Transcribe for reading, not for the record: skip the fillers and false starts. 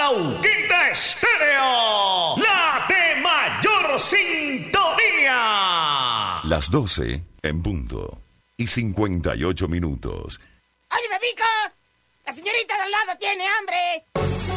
Arauquita Estéreo, la de mayor sintonía. Las 12 en punto y 58 minutos. ¡Oye, Bebico! La señorita de al lado tiene hambre.